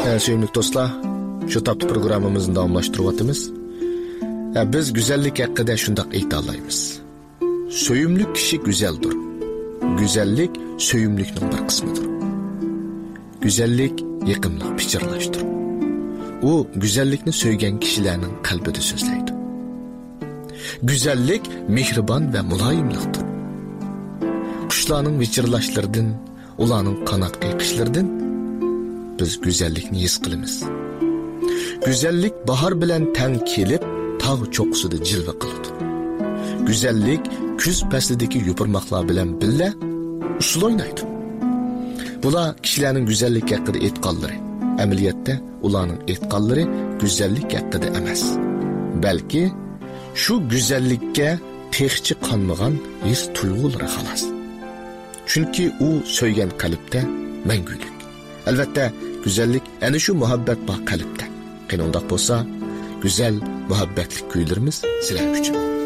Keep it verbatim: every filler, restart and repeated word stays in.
E, sevimli dostlar, şu taptı programımızın davamlaştırıvatımız. E, biz güzellik hakkında şundak ayta alayımız. Söyümlük kişi güzeldir. Güzellik söyümlüknün bir kısmıdır. Güzellik yakınlık pichirlaştır. O güzellikni söygen kişilerinin kalbide sözleydi. Güzellik mehriban ve mulayimliktir. Kuşlarının vichirlaşlardan, ularning qanot qiyqishlaridan biz güzellikni his qilamiz. Güzellik bahar bilan tang kelib, tog' cho'qqisida jilva qiladi. Güzellik kuz faslidagi yupurmoqlar bilan billa usul o'ynaydi. Bular kishilarning güzellik haqida aytqanlari. Amaliyotda ularning aytqanlari güzellik haqida emas. Balki shu güzellikka texchi qanmagan his tuyg'ulari xolos. Chunki u so'ygan qalbda mangulik. Albatta, güzellik ana shu muhabbat bor qalbda. Qani undaq bo'lsa, güzel muhabbatlik kuylarimiz sizlar uchun.